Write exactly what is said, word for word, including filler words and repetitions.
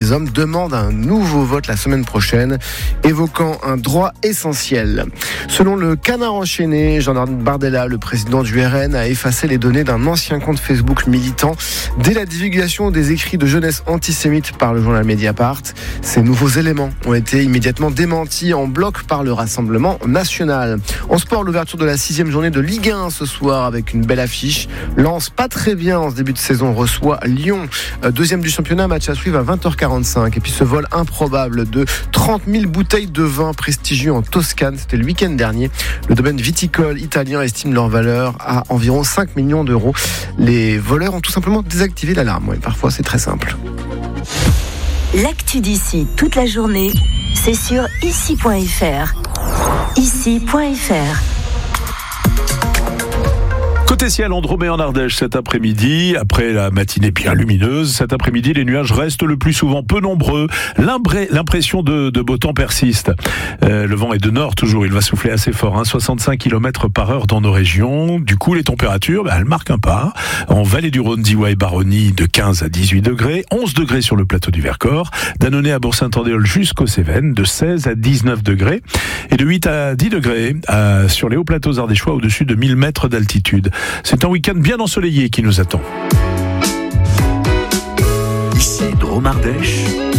des hommes demande un nouveau vote la semaine prochaine, évoquant un droit essentiel. Selon le Canard enchaîné, Jean-Bernard Bardella, le président du R N, a effacé les données d'un ancien compte Facebook militant dès la divulgation des écrits de jeunesse antisémites par le journal Mediapart. Ces nouveaux éléments ont été immédiatement démentis en bloc par le Rassemblement national. En sport, l'ouverture de la sixième journée de Ligue un ce soir avec une belle affiche. Lens, pas très bien en ce début de saison, reçoit Lyon. Deuxième du championnat, match à suivre à vingt heures quarante-cinq. Et puis ce vol improbable de trente mille bouteilles de vin prestigieux en Toscane, c'était le week-end dernier. Le domaine viticole italien estime leur valeur à environ cinq millions d'euros. Les voleurs ont tout simplement désactivé l'alarme. Oui, parfois c'est très simple. L'actu d'ici toute la journée, c'est sur ici point f r. ici point f r. Côté ciel, en Drôme et en Ardèche cet après-midi, après la matinée bien lumineuse, cet après-midi, les nuages restent le plus souvent peu nombreux. L'impression de, de beau temps persiste. Euh, le vent est de nord toujours, il va souffler assez fort, hein, soixante-cinq kilomètres par heure dans nos régions. Du coup, les températures, bah, elles marquent un pas. En Vallée du Rhône, Diois et Baronnie, de quinze à dix-huit degrés, onze degrés sur le plateau du Vercors, d'Annonay à Bourg-Saint-Andéol jusqu'aux Cévennes, de seize à dix-neuf degrés, et de huit à dix degrés euh, sur les hauts plateaux ardéchois au-dessus de mille mètres d'altitude. C'est un week-end bien ensoleillé qui nous attend. Ici Drôme Ardèche.